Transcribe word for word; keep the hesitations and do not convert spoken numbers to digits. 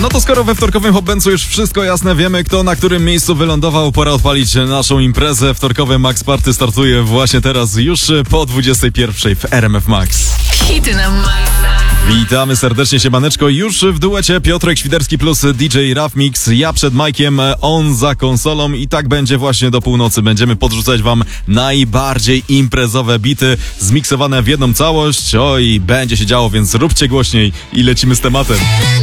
No to skoro we wtorkowym Hopbencu już wszystko jasne, wiemy kto na którym miejscu wylądował, pora odpalić naszą imprezę. Wtorkowe Max Party startuje właśnie teraz, już po dwudziestej pierwszej w R M F Max. Hity na Maxa. Witamy serdecznie, siemaneczko. Już w duecie Piotrek Świderski plus D J Raf Mix. Ja przed Majkiem, on za konsolą i tak będzie właśnie do północy. Będziemy podrzucać wam najbardziej imprezowe bity zmiksowane w jedną całość. Oj, będzie się działo, więc róbcie głośniej i lecimy z tematem.